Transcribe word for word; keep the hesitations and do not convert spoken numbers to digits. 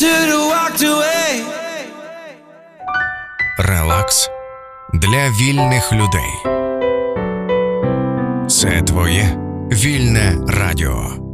should've walked away. Релакс для вільних людей. Це твоє вільне радіо.